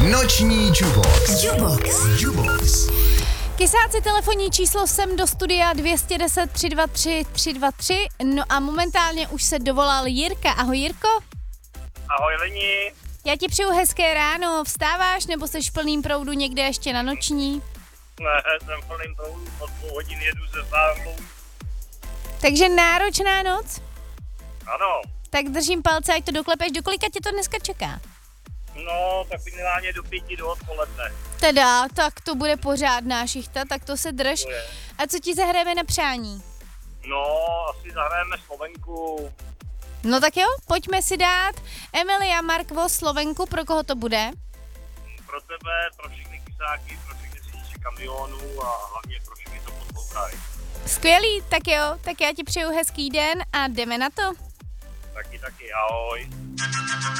Noční Jubox. Kysáci, telefonní číslo sem do studia 210 323 323. No a momentálně už se dovolal Jirka. Ahoj Jirko. Ahoj Leni. Já ti přeju hezké ráno. Vstáváš nebo seš v plným proudu někde ještě na noční? Ne, jsem v plným proudu, od 2 hodin jedu se stávkou. Takže náročná noc? Ano. Tak držím palce, ať to doklepeš. Do kolika tě to dneska čeká? No, tak minimálně do 5 do odpoledne. Teda, tak to bude pořádná šichta, tak to se drž. A co ti zahrajeme na přání? No, asi zahrajeme Slovenku. No tak jo, pojďme si dát Emilia Markvo Slovenku, pro koho to bude? Pro tebe, pro všechny kysáky, pro všechny řidiče kamionů a hlavně pro všechny, co poslouchají. Skvělý, tak jo, tak já ti přeju hezký den a jdeme na to. Taky, ahoj.